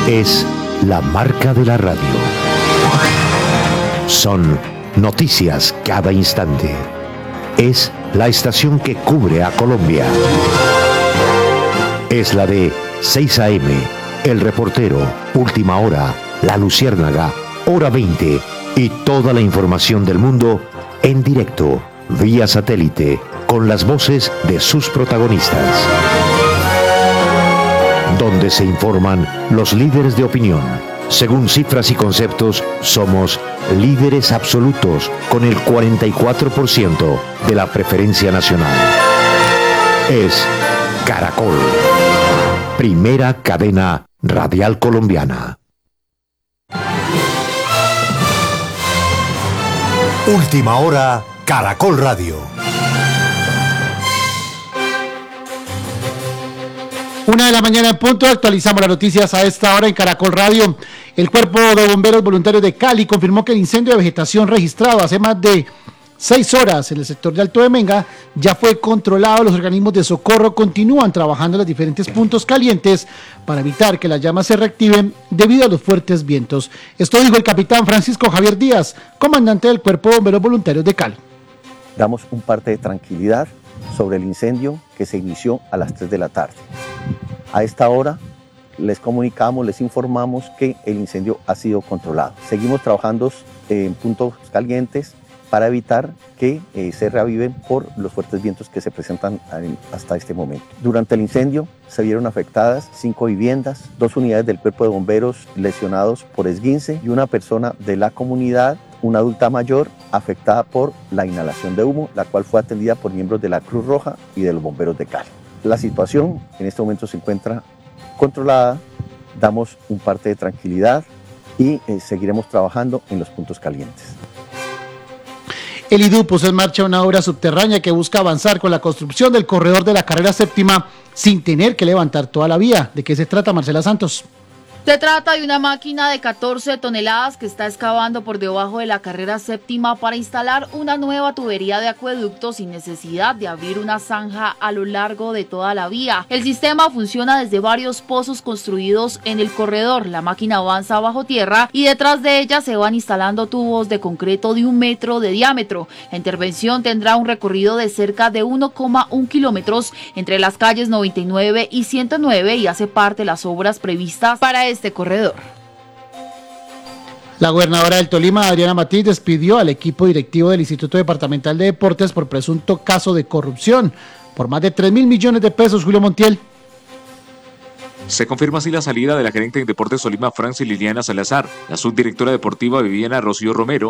Es la marca de la radio. Son noticias cada instante. Es la estación que cubre a Colombia. Es la de 6 a.m., El Reportero, Última Hora, La Luciérnaga, Hora 20 y toda la información del mundo en directo, vía satélite, con las voces de sus protagonistas. Donde se informan los líderes de opinión. Según cifras y conceptos, somos líderes absolutos con el 44% de la preferencia nacional. Es Caracol, primera cadena radial colombiana. Última Hora, Caracol Radio. 1:00 a.m. en punto, actualizamos las noticias a esta hora en Caracol Radio. El Cuerpo de Bomberos Voluntarios de Cali confirmó que el incendio de vegetación registrado hace más de 6 horas en el sector de Alto de Menga ya fue controlado. Los organismos de socorro continúan trabajando en los diferentes puntos calientes para evitar que las llamas se reactiven debido a los fuertes vientos. Esto dijo el capitán Francisco Javier Díaz, comandante del Cuerpo de Bomberos Voluntarios de Cali. Damos un parte de tranquilidad sobre el incendio que se inició a las 3 de la tarde. A esta hora les comunicamos, les informamos que el incendio ha sido controlado. Seguimos trabajando en puntos calientes para evitar que se reaviven por los fuertes vientos que se presentan hasta este momento. Durante el incendio se vieron afectadas 5 viviendas, 2 unidades del Cuerpo de Bomberos lesionados por esguince y una persona de la comunidad, una adulta mayor, afectada por la inhalación de humo, la cual fue atendida por miembros de la Cruz Roja y de los bomberos de Cali. La situación en este momento se encuentra controlada, damos un parte de tranquilidad y seguiremos trabajando en los puntos calientes. El IDU puso en marcha una obra subterránea que busca avanzar con la construcción del corredor de la carrera séptima sin tener que levantar toda la vía. ¿De qué se trata, Marcela Santos? Se trata de una máquina de 14 toneladas que está excavando por debajo de la carrera séptima para instalar una nueva tubería de acueducto sin necesidad de abrir una zanja a lo largo de toda la vía. El sistema funciona desde varios pozos construidos en el corredor. La máquina avanza bajo tierra y detrás de ella se van instalando tubos de concreto de 1 metro de diámetro. La intervención tendrá un recorrido de cerca de 1,1 kilómetros entre las calles 99 y 109 y hace parte de las obras previstas para este corredor. La gobernadora del Tolima, Adriana Matiz, despidió al equipo directivo del Instituto Departamental de Deportes por presunto caso de corrupción por más de 3.000 millones de pesos. Julio Montiel. Se confirma así la salida de la gerente de Deportes Tolima, Francis Liliana Salazar, la subdirectora deportiva Viviana Rocío Romero,